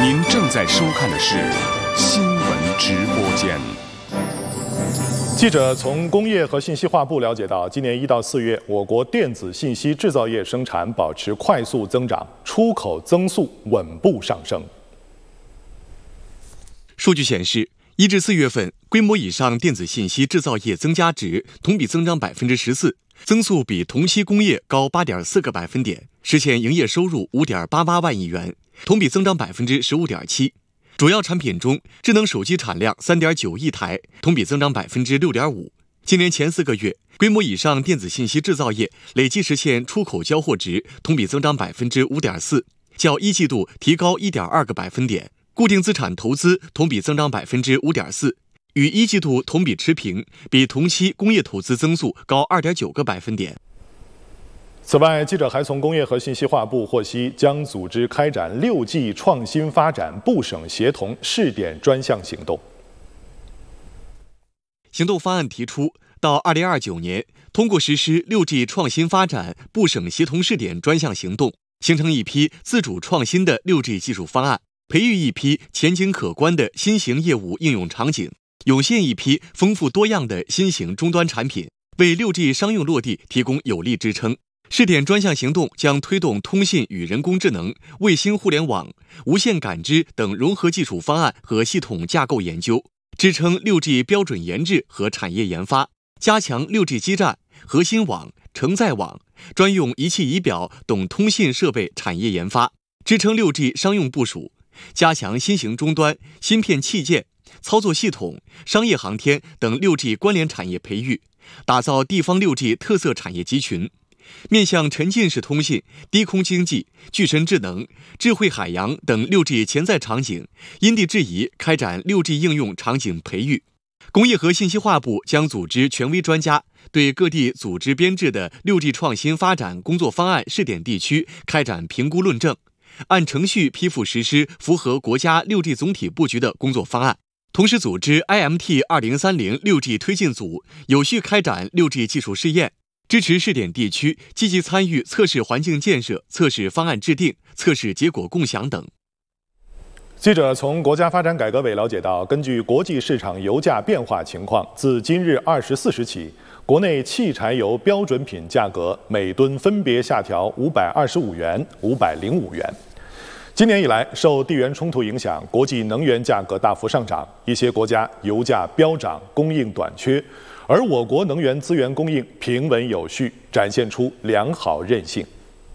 您正在收看的是新闻直播间。 记者从工业和信息化部了解到，今年1到4月，我国电子信息制造业生产保持快速增长，出口增速稳步上升。 数据显示，1至4月份，规模以上电子信息制造业增加值同比增长14%，增速比同期工业高8.4个百分点，实现营业收入5.88万亿元，同比增长15.7%。主要产品中，智能手机产量3.9亿台，同比增长6.5%。今年前4个月，规模以上电子信息制造业累计实现出口交货值同比增长5.4%，较一季度提高1.2个百分点。固定资产投资同比增长5.4%，与一季度同比持平，比同期工业投资增速高2.9个百分点。 此外，记者还从工业和信息化部获悉，将组织开展6G 创新发展部省协同试点专项行动。 行动方案提出，到2029年，通过实施6G 创新发展部省协同试点专项行动，形成一批自主创新的6G 技术方案，培育一批前景可观的新型业务应用场景，涌现一批丰富多样的新型终端产品，为6G 商用落地提供有力支撑。试点专项行动将推动通信与人工智能、卫星互联网、无线感知等融合技术方案和系统架构研究，支撑6G 标准研制和产业研发，加强6G 基站、核心网、承载网、专用仪器仪表等通信设备产业研发，支撑6G 商用部署，加强新型终端、芯片器件、操作系统、商业航天等6G 关联产业培育，打造地方6G 特色产业集群。面向沉浸式通信、低空经济、具身智能、智慧海洋等6G 潜在场景，因地制宜开展6G 应用场景培育。工业和信息化部将组织权威专家，对各地组织编制的6G 创新发展工作方案试点地区开展评估论证，按程序批复实施符合国家6G 总体布局的工作方案。同时组织 IMT2030 6G 推进组，有序开展6G 技术试验，支持试点地区积极参与测试环境建设、测试方案制定、测试结果共享等。 记者从国家发展改革委了解到，根据国际市场油价变化情况，自今日24时起，国内汽柴油标准品价格每吨分别下调525元、505元。今年以来，受地缘冲突影响，国际能源价格大幅上涨，一些国家油价飙涨，供应短缺。而我国能源资源供应平稳有序，展现出良好韧性。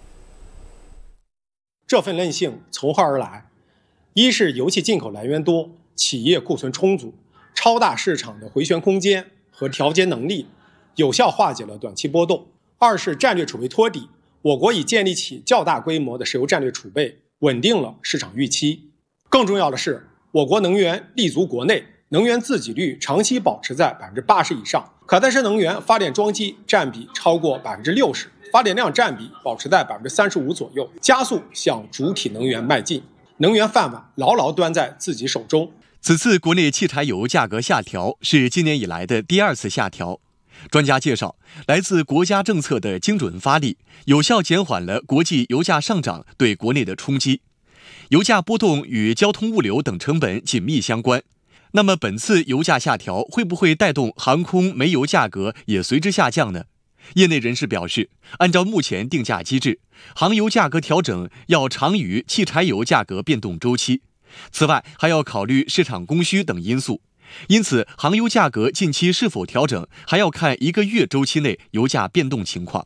这份韧性从何而来？一是油气进口来源多，企业库存充足，超大市场的回旋空间和调节能力，有效化解了短期波动；二是战略储备托底，我国已建立起较大规模的石油战略储备，稳定了市场预期。更重要的是，我国能源立足国内，能源自给率长期保持在80%以上，可再生能源发电装机占比超过60%，发电量占比保持在35%左右，加速向主体能源迈进，能源饭碗牢牢端在自己手中。 此次国内汽柴油价格下调是今年以来的第2次下调。专家介绍，来自国家政策的精准发力，有效减缓了国际油价上涨对国内的冲击。油价波动与交通物流等成本紧密相关。那么本次油价下调会不会带动航空煤油价格也随之下降呢？业内人士表示，按照目前定价机制，航油价格调整要长于汽柴油价格变动周期。此外，还要考虑市场供需等因素。因此，航油价格近期是否调整，还要看1个月周期内油价变动情况。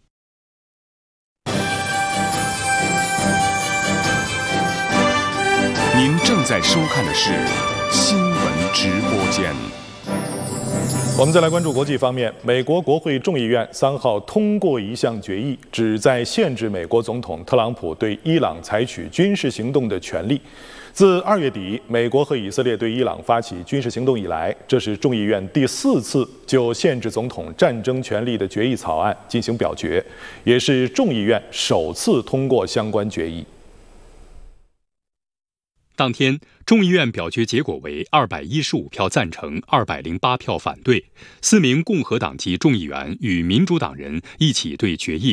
您正在收看的是新闻直播间。 我们再来关注国际方面，美国国会众议院3号通过一项决议，旨在限制美国总统特朗普对伊朗采取军事行动的权利。自2月底美国和以色列对伊朗发起军事行动以来，这是众议院第4次就限制总统战争权利的决议草案进行表决，也是众议院首次通过相关决议。 当天，众议院表决结果为215票赞成，208票反对。4名共和党籍众议员与民主党人一起对决议